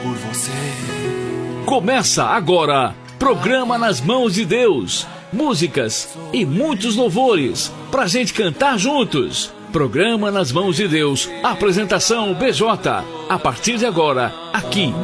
por você. Começa agora, Programa nas Mãos de Deus. Músicas e muitos louvores pra gente cantar juntos. Programa nas Mãos de Deus. Apresentação BJ. A partir de agora, aqui